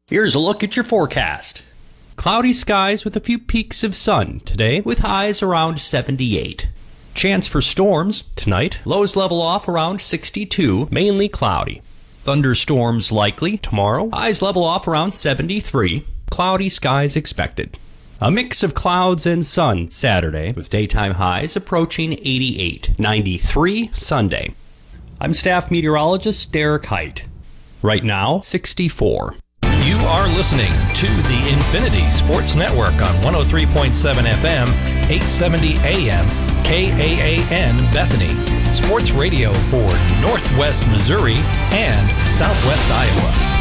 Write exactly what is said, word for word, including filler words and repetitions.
Here's a look at your forecast. Cloudy skies with a few peaks of sun today with highs around seventy-eight. Chance for storms tonight. Lows level off around sixty-two, mainly cloudy. Thunderstorms likely tomorrow. Highs level off around seventy-three. Cloudy skies expected. A mix of clouds and sun Saturday with daytime highs approaching eighty-eight. ninety-three Sunday. I'm staff meteorologist Derek Height. Right now, sixty-four. You are listening to the Infinity Sports Network on one oh three point seven F M, eight seventy A M, K A A N Bethany. Sports radio for Northwest Missouri and Southwest Iowa.